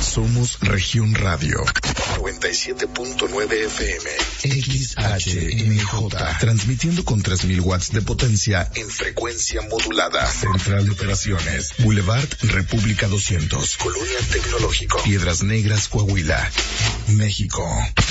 Somos Región Radio 97.9 FM XHMJ, transmitiendo con 3000 watts de potencia en frecuencia modulada. Central de Operaciones, Boulevard República 200, Colonia Tecnológico, Piedras Negras, Coahuila, México.